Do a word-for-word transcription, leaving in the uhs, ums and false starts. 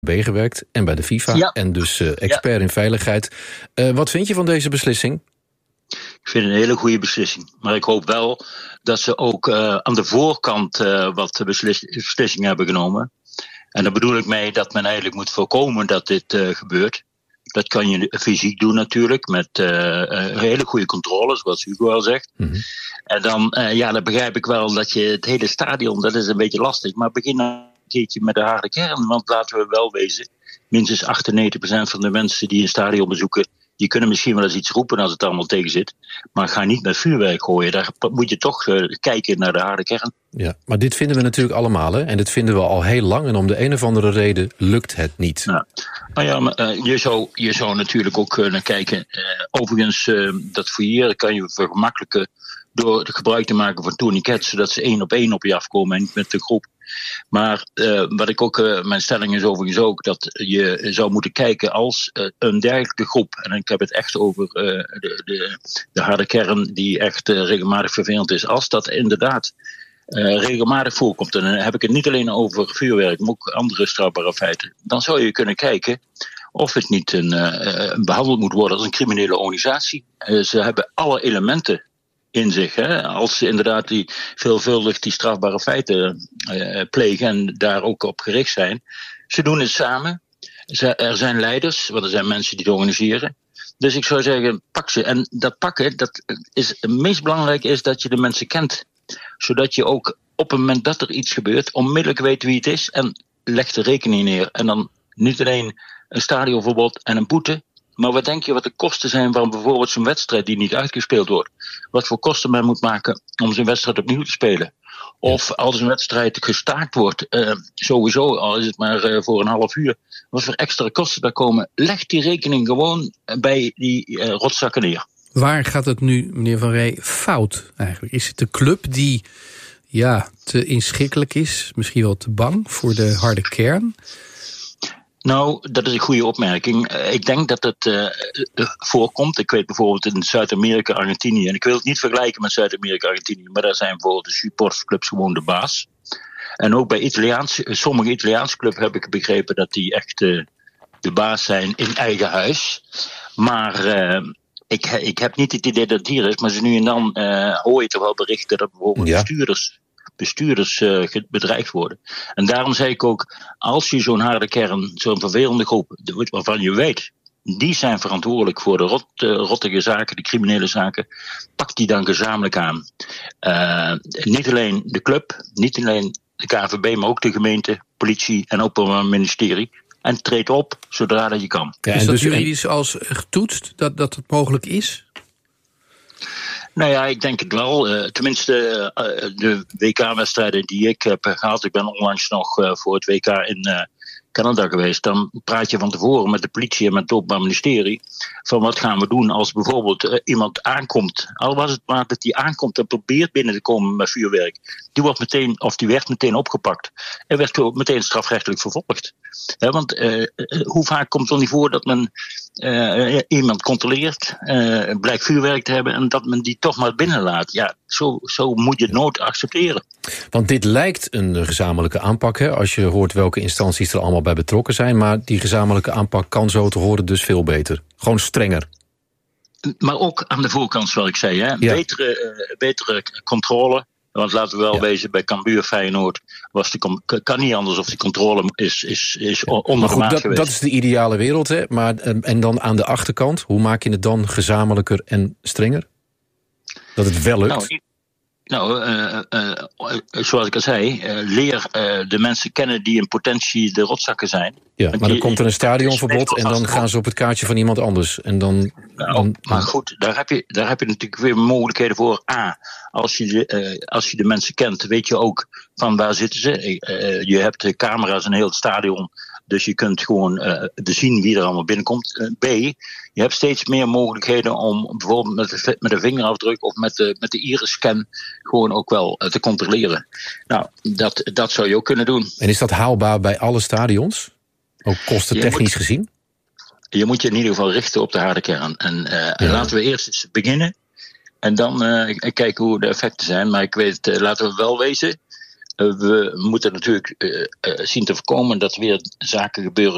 gewerkt en bij de FIFA. Ja. En dus uh, expert ja. in veiligheid. Uh, wat vind je van deze beslissing? Ik vind het een hele goede beslissing. Maar ik hoop wel dat ze ook uh, aan de voorkant uh, wat beslis- beslissingen hebben genomen. En daar bedoel ik mee dat men eigenlijk moet voorkomen dat dit uh, gebeurt. Dat kan je fysiek doen natuurlijk, met uh, uh, hele goede controles, zoals Hugo al zegt. Mm-hmm. En dan, uh, ja, dan begrijp ik wel dat je het hele stadion, dat is een beetje lastig. Maar begin dan een keertje met de harde kern, want laten we wel wezen. Minstens achtennegentig procent van de mensen die een stadion bezoeken, die kunnen misschien wel eens iets roepen als het allemaal tegen zit. Maar ga niet met vuurwerk gooien. Daar moet je toch uh, kijken naar de harde kern. Ja, maar dit vinden we natuurlijk allemaal, hè? En dit vinden we al heel lang. En om de een of andere reden lukt het niet. Nou, nou ja, maar uh, je, zou, je zou natuurlijk ook kunnen kijken. Uh, overigens, uh, dat fouilleren kan je vergemakkelijken door gebruik te maken van tourniquets, zodat ze één op één op je afkomen en niet met de groep. Maar uh, wat ik ook, uh, mijn stelling is overigens ook dat je zou moeten kijken als uh, een dergelijke groep, en ik heb het echt over uh, de, de, de harde kern die echt uh, regelmatig vervelend is, als dat inderdaad uh, regelmatig voorkomt, en dan heb ik het niet alleen over vuurwerk, maar ook andere strafbare feiten, dan zou je kunnen kijken of het niet een, uh, behandeld moet worden als een criminele organisatie. Uh, ze hebben alle elementen in zich, hè? Als ze inderdaad die veelvuldig die strafbare feiten uh, plegen en daar ook op gericht zijn. Ze doen het samen. Ze, er zijn leiders, want er zijn mensen die het organiseren. Dus ik zou zeggen, pak ze. En dat pakken, dat is, het meest belangrijk is dat je de mensen kent. Zodat je ook op het moment dat er iets gebeurt, onmiddellijk weet wie het is en legt de rekening neer. En dan niet alleen een stadionverbod en een boete. Maar wat denk je wat de kosten zijn van bijvoorbeeld zo'n wedstrijd die niet uitgespeeld wordt? Wat voor kosten men moet maken om zo'n wedstrijd opnieuw te spelen? Of als een wedstrijd gestaakt wordt, uh, sowieso, al is het maar uh, voor een half uur, wat voor extra kosten daar komen? Leg die rekening gewoon bij die uh, rotzakken neer. Waar gaat het nu, meneer Van Rey, fout eigenlijk? Is het de club die ja, te inschikkelijk is, misschien wel te bang voor de harde kern? Nou, dat is een goede opmerking. Ik denk dat het uh, voorkomt. Ik weet bijvoorbeeld in Zuid-Amerika, Argentinië, en ik wil het niet vergelijken met Zuid-Amerika, Argentinië, maar daar zijn bijvoorbeeld de supportersclubs gewoon de baas. En ook bij Italiaans, sommige Italiaanse clubs heb ik begrepen dat die echt uh, de baas zijn in eigen huis. Maar uh, ik, ik heb niet het idee dat het hier is, maar ze nu en dan uh, hoor je toch wel berichten dat bijvoorbeeld ja. bestuurders bestuurders uh, bedreigd worden. En daarom zei ik ook, als je zo'n harde kern, zo'n vervelende groep, waarvan je weet, die zijn verantwoordelijk voor de rot, uh, rottige zaken, de criminele zaken, pak die dan gezamenlijk aan. Uh, niet alleen de club, niet alleen de K V B, maar ook de gemeente, politie en openbaar ministerie. En treed op zodra dat je kan. Ja, is dat dus juridisch als getoetst, dat, dat het mogelijk is? Nou ja, ik denk het wel. Uh, tenminste, uh, de W K-wedstrijden die ik heb gehad. Ik ben onlangs nog uh, voor het W K in uh, Canada geweest. Dan praat je van tevoren met de politie en met het Openbaar Ministerie van wat gaan we doen als bijvoorbeeld uh, iemand aankomt. Al was het maar dat die aankomt en probeert binnen te komen met vuurwerk. Die wordt meteen, of die werd meteen opgepakt. En werd meteen strafrechtelijk vervolgd. He, want uh, hoe vaak komt het niet voor dat men uh, iemand controleert, uh, blijkt vuurwerk te hebben en dat men die toch maar binnenlaat. Ja, zo, zo moet je het nooit accepteren. Want dit lijkt een gezamenlijke aanpak, hè, als je hoort welke instanties er allemaal bij betrokken zijn. Maar die gezamenlijke aanpak kan zo te horen dus veel beter. Gewoon strenger. Maar ook aan de voorkant, zoals ik zei, hè, ja. betere, uh, betere controle. Want laten we wel ja. wezen, bij Cambuur Feyenoord was de, kan niet anders of die controle is, is, is onder de maat geweest. Dat is de ideale wereld, hè? Maar, en dan aan de achterkant, hoe maak je het dan gezamenlijker en strenger? Dat het wel lukt? Nou, nou uh, uh, zoals ik al zei, uh, leer uh, de mensen kennen die in potentie de rotzakken zijn. Ja, maar dan komt er een stadionverbod en dan gaan ze op het kaartje van iemand anders. En dan, nou, dan, maar goed, daar heb, je, daar heb je natuurlijk weer mogelijkheden voor. A, als je, de, uh, als je de mensen kent, weet je ook van waar zitten ze. Uh, je hebt de camera's in heel het stadion, dus je kunt gewoon uh, zien wie er allemaal binnenkomt. Uh, B, je hebt steeds meer mogelijkheden om bijvoorbeeld met de, met de vingerafdruk of met de, met de iris-scan gewoon ook wel uh, te controleren. Nou, dat, dat zou je ook kunnen doen. En is dat haalbaar bij alle stadions? Ook kostentechnisch gezien? Je moet je in ieder geval richten op de harde kern. En uh, ja. laten we eerst eens beginnen. En dan uh, kijken hoe de effecten zijn. Maar ik weet, uh, laten we wel wezen. Uh, we moeten natuurlijk uh, uh, zien te voorkomen dat weer zaken gebeuren